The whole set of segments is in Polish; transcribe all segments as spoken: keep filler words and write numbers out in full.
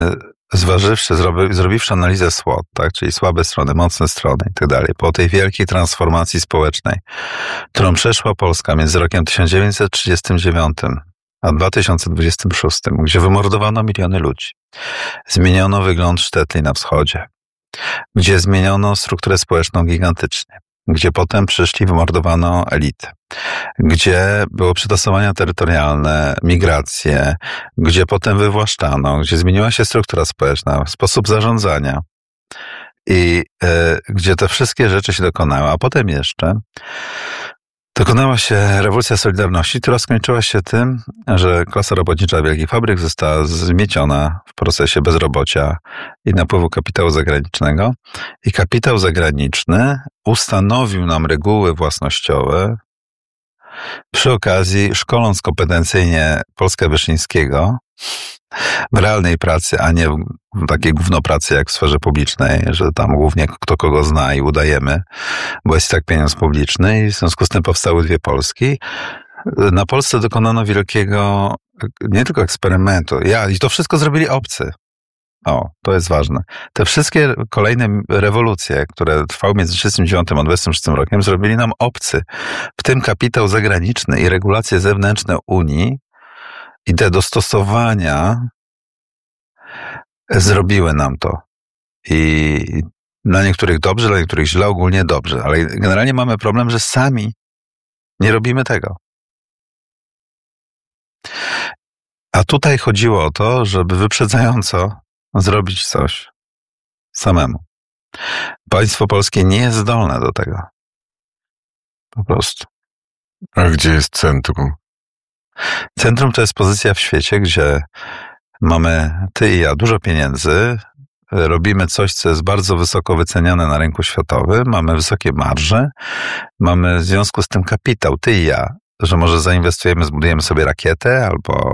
zważywszy, zrobi, zrobiwszy analizę SWOT, tak, czyli słabe strony, mocne strony i tak dalej, po tej wielkiej transformacji społecznej, którą przeszła Polska między rokiem tysiąc dziewięćset trzydziestym dziewiątym a dwa tysiące dwudziestym szóstym, gdzie wymordowano miliony ludzi, zmieniono wygląd sztetli na wschodzie, gdzie zmieniono strukturę społeczną gigantycznie, gdzie potem przyszli, wymordowano elity, gdzie było przetasowania terytorialne, migracje, gdzie potem wywłaszczano, gdzie zmieniła się struktura społeczna, sposób zarządzania i y, gdzie te wszystkie rzeczy się dokonały, a potem jeszcze dokonała się rewolucja Solidarności, która skończyła się tym, że klasa robotnicza wielkich fabryk została zmieciona w procesie bezrobocia i napływu kapitału zagranicznego. I kapitał zagraniczny ustanowił nam reguły własnościowe, przy okazji szkoląc kompetencyjnie Polskę Wyszyńskiego w realnej pracy, a nie w takiej gównopracy jak w sferze publicznej, że tam głównie kto kogo zna i udajemy, bo jest tak pieniądz publiczny i w związku z tym powstały dwie Polski. Na Polsce dokonano wielkiego, nie tylko eksperymentu, ja, i to wszystko zrobili obcy. O, to jest ważne. Te wszystkie kolejne rewolucje, które trwały między trzydziestym dziewiątym a dwudziestym szóstym rokiem, zrobili nam obcy, w tym kapitał zagraniczny i regulacje zewnętrzne Unii i te dostosowania zrobiły nam to. I dla niektórych dobrze, dla niektórych źle, ogólnie dobrze, ale generalnie mamy problem, że sami nie robimy tego. A tutaj chodziło o to, żeby wyprzedzająco zrobić coś samemu. Państwo polskie nie jest zdolne do tego. Po prostu. A gdzie jest centrum? Centrum to jest pozycja w świecie, gdzie mamy ty i ja dużo pieniędzy, robimy coś, co jest bardzo wysoko wyceniane na rynku światowym, mamy wysokie marże, mamy w związku z tym kapitał, ty i ja, że może zainwestujemy, zbudujemy sobie rakietę albo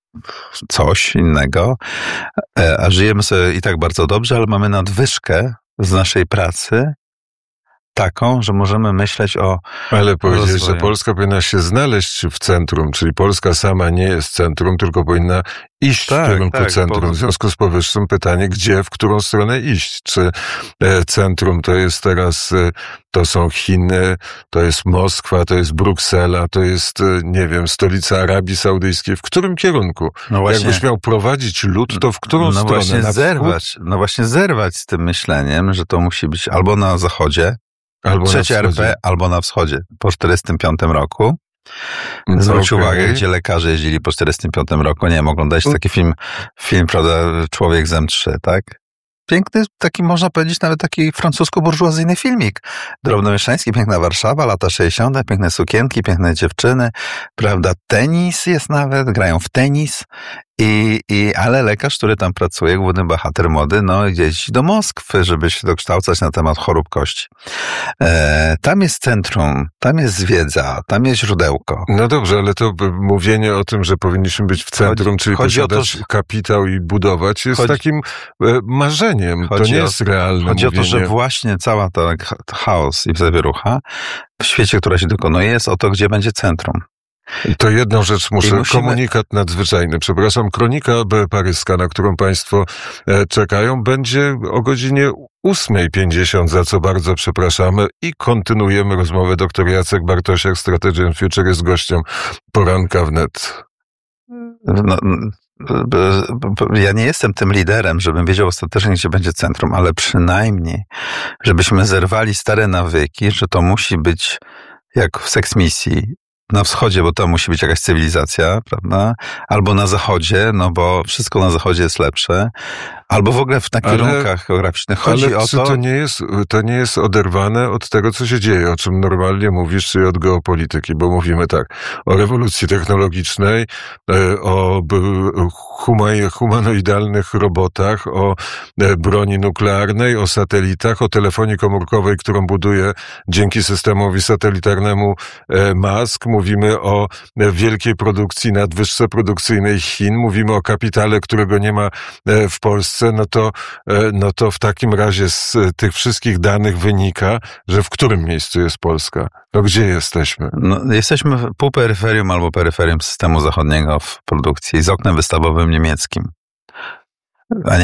coś innego, a żyjemy sobie i tak bardzo dobrze, ale mamy nadwyżkę z naszej pracy taką, że możemy myśleć o Ale powiedziałeś, rozwoju. że Polska powinna się znaleźć w centrum, czyli Polska sama nie jest centrum, tylko powinna iść Tak, w kierunku tak, centrum. bo- W związku z powyższym pytanie, gdzie, w którą stronę iść? Czy e, centrum to jest teraz, e, to są Chiny, to jest Moskwa, to jest Bruksela, to jest, e, nie wiem, stolica Arabii Saudyjskiej. W którym kierunku? No właśnie, Jakbyś miał prowadzić lud, to w którą no stronę? właśnie Na wschód? zerwać, no właśnie zerwać z tym myśleniem, że to musi być albo na zachodzie, Albo trzecie na R wschodzie. P, albo na wschodzie. Po czterdziestym piątym roku. Zwróć Okej. uwagę, gdzie lekarze jeździli po czterdziestym piątym roku. Nie wiem, oglądałeś taki film, film, prawda, Człowiek z M trzy, tak? Piękny, taki można powiedzieć nawet taki francusko-burżuazyjny filmik. Drobnomieszczański, piękna Warszawa, lata sześćdziesiąte, piękne sukienki, piękne dziewczyny, prawda, tenis jest nawet, grają w tenis. I, i, ale lekarz, który tam pracuje, główny bohater młody, no jeździ do Moskwy, żeby się dokształcać na temat chorób kości. E, tam jest centrum, tam jest wiedza, tam jest źródełko. No dobrze, ale to b- mówienie o tym, że powinniśmy być w centrum, Chodzi- czyli chodzi o to, posiadać że- kapitał i budować, jest Chodzi- takim e, marzeniem. To Chodzi nie o- jest realne Chodzi mówienie. o to, że właśnie cała ta ch- chaos i zawierucha w świecie, która się dokonuje, jest o to, gdzie będzie centrum. To jedną rzecz muszę, I musimy- komunikat nadzwyczajny, przepraszam, kronika B- paryska, na którą państwo e, czekają, będzie o godzinie ósma pięćdziesiąt, za co bardzo przepraszamy i kontynuujemy rozmowę. Doktor Jacek Bartosiak, Strategy and Future, jest gościem Poranka Wnet. No, b- b- b- ja nie jestem tym liderem, żebym wiedział ostatecznie, gdzie będzie centrum, ale przynajmniej, żebyśmy zerwali stare nawyki, że to musi być jak w seksmisji. Na wschodzie, bo tam musi być jakaś cywilizacja, prawda? Albo na zachodzie, no bo wszystko na zachodzie jest lepsze. Albo w ogóle w, na Ale- kierunkach geograficznych. Chodzi Ale o czy to... to nie jest, to nie jest oderwane od tego, co się dzieje, o czym normalnie mówisz, czyli od geopolityki, bo mówimy tak, o rewolucji technologicznej, e, o b- huma- humanoidalnych robotach, o e, broni nuklearnej, o satelitach, o telefonii komórkowej, którą buduje dzięki systemowi satelitarnemu e, Musk. Mówimy o e, wielkiej produkcji, nadwyżce produkcyjnej Chin. Mówimy o kapitale, którego nie ma e, w Polsce. No to, e, no to w takim razie z e, tych wszystkich danych wynika, że w którym miejscu jest Polska? No gdzie jesteśmy? No, jesteśmy w pół peryferium albo peryferium systemu zachodniego w produkcji z oknem wystawowym niemieckim. a